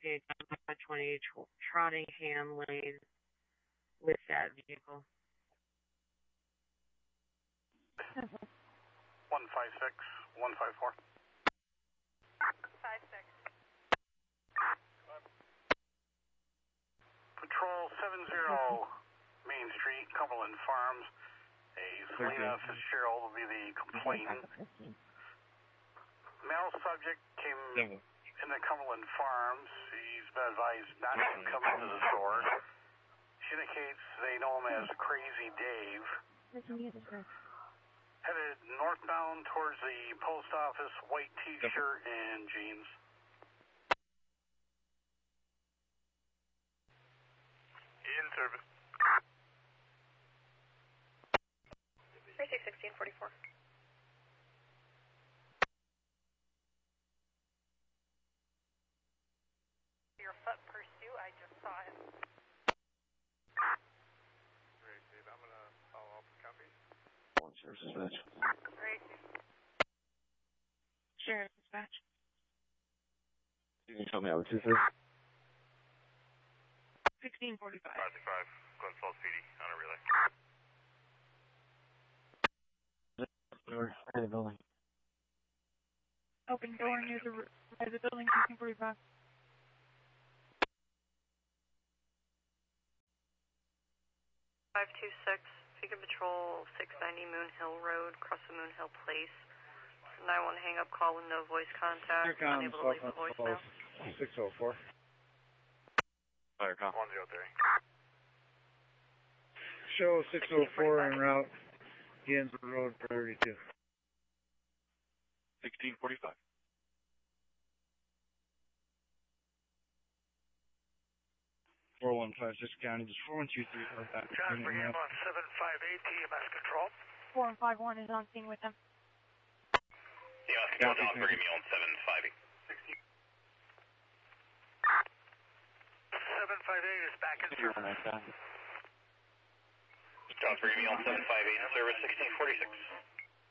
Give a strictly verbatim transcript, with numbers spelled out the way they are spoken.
state twenty trotting hand lane with that vehicle. one five six, one five four. five six. Patrol seven zero Main Street, Cumberland Farms. A Selena Fitzgerald will be the complainant. Male subject came into Cumberland Farms. He's been advised not to come into the store. She indicates they know him as Crazy Dave. Headed northbound towards the post office, white t-shirt and jeans. In service. three six sixteen forty-four. Your foot pursuit, I just saw him. Great, Dave. I'm going to follow up with copy. One Sheriff Dispatch. Great. Sheriff Dispatch. You can tell me how it is, sir. sixteen forty-five. five five, Glen Falls P D on a relay. Door, right of the building. Open door near the right of the building, sixteen forty-five. five two six, Beacon Patrol, six ninety Moon Hill Road, across the Moon Hill Place. nine one hang up call with no voice contact. Unable to leave a voicemail. six oh four. Firecom. one zero three. Show six oh four en route. Gainesville Road, priority two. sixteen forty-five. four one five six County, just four one two three four five. Transfer him on seven five eight T M S control. four and five one is on scene with them. T M S control, transfer him on seven five eight. seven five eight is back in service. Transfer him on seven five eight, service sixteen forty-six.